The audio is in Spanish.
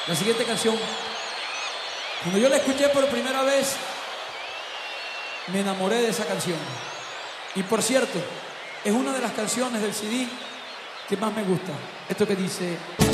La siguiente canción, cuando yo la escuché por primera vez, me enamoré de esa canción. Y por cierto, es una de las canciones del CD que más me gusta. Esto que dice...